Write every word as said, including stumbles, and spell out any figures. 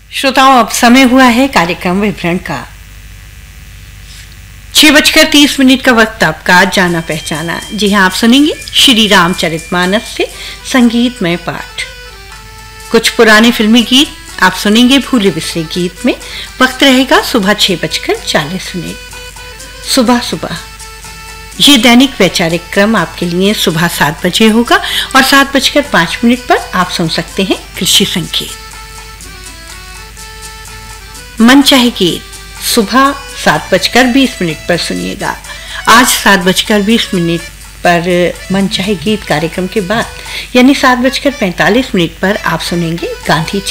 श्रोताओं, अब समय हुआ है कार्यक्रम विवरण का। छह बजकर तीस मिनट का वक्त आपका जाना पहचाना। जी हाँ, आप सुनेंगे श्री रामचरितमानस से संगीतमय पाठ। कुछ पुराने फिल्मी गीत आप सुनेंगे भूले बिसरे गीत में। वक्त रहेगा सुबह छह बजकर चालीस मिनट। सुबह सुबह ये दैनिक वैचारिक क्रम आपके लिए सुबह सात बजे होगा और सात बजकर पांच मिनट पर आप सुन सकते हैं कृषि संकेत। मन चाहे गीत सुबह सात बजकर बीस मिनट पर सुनिएगा। आज सात बजकर बीस मिनट पर मन चाहे गीत कार्यक्रम के बाद यानी सात बजकर पैंतालीस मिनट पर आप सुनेंगे गांधी